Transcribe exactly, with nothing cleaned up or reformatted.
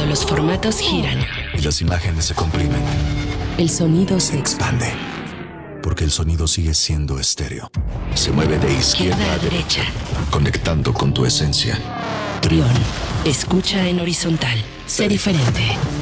los formatos giran y las imágenes se comprimen, el sonido se se expande, porque el sonido sigue siendo estéreo. Se mueve de izquierda a derecha, conectando con tu esencia. Trión, escucha en horizontal. Sé diferente.